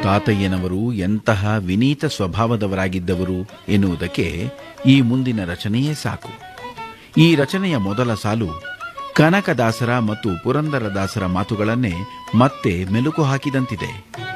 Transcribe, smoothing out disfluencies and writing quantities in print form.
ತಾತಯ್ಯನವರು ಎಂತಹ ವಿನೀತ ಸ್ವಭಾವದವರಾಗಿದ್ದವರು ಎನ್ನುವುದಕ್ಕೆ ಈ ಮುಂದಿನ ರಚನೆಯೇ ಸಾಕು. ಈ ರಚನೆಯ ಮೊದಲ ಸಾಲು ಕನಕದಾಸರ ಮತ್ತು ಪುರಂದರದಾಸರ ಮಾತುಗಳನ್ನೇ ಮತ್ತೆ ಮೆಲುಕು ಹಾಕಿದಂತಿದೆ.